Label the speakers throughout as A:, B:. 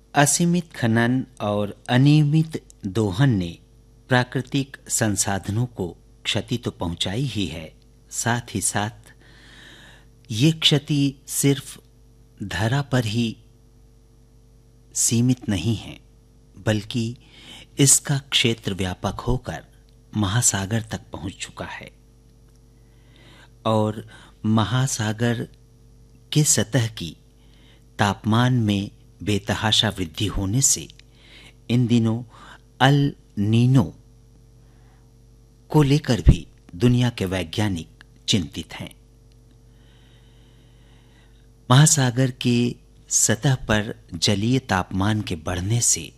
A: असीमित खनन और अनियमित दोहन ने प्राकृतिक संसाधनों को क्षति तो पहुंचाई ही है, साथ ही साथ ये क्षति सिर्फ धरा पर ही सीमित नहीं है, बल्कि इसका क्षेत्र व्यापक होकर महासागर तक पहुंच चुका है। और महासागर के सतह की तापमान में बेतहाशा वृद्धि होने से इन दिनों अल नीनो को लेकर भी दुनिया के वैज्ञानिक चिंतित हैं। महासागर के सतह पर जलीय तापमान के बढ़ने से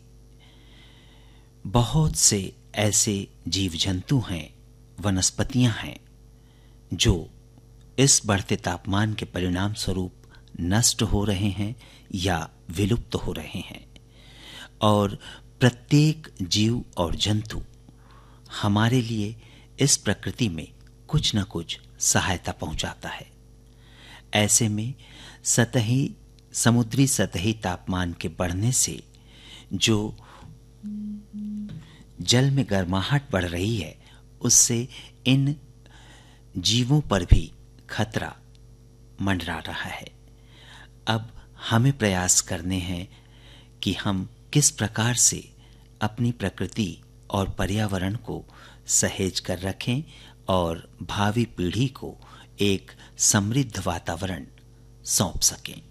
A: बहुत से ऐसे जीव जंतु हैं, वनस्पतियां हैं, जो इस बढ़ते तापमान के परिणाम स्वरूप नष्ट हो रहे हैं या विलुप्त हो रहे हैं। और प्रत्येक जीव और जंतु हमारे लिए इस प्रकृति में कुछ न कुछ सहायता पहुंचाता है। ऐसे में समुद्री सतही तापमान के बढ़ने से जो जल में गर्माहट बढ़ रही है, उससे इन जीवों पर भी खतरा मंडरा रहा है। अब हमें प्रयास करने हैं कि हम किस प्रकार से अपनी प्रकृति और पर्यावरण को सहेज कर रखें और भावी पीढ़ी को एक समृद्ध वातावरण सौंप सकें।